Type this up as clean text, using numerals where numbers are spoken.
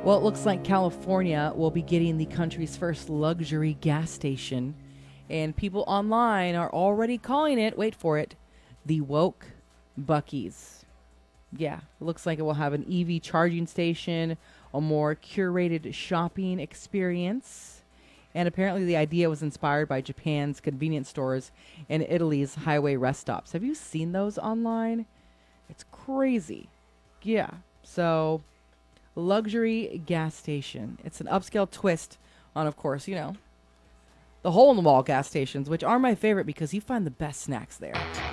Well, it looks like California will be getting the country's first luxury gas station. And people online are already calling it, wait for it, the woke Bucky's. Yeah, it looks like it will have an EV charging station, a more curated shopping experience. And apparently, the idea was inspired by Japan's convenience stores and Italy's highway rest stops. Have you seen those online? It's crazy. Yeah. So, luxury gas station. It's an upscale twist on, of course, the hole in the wall gas stations, which are my favorite because you find the best snacks there.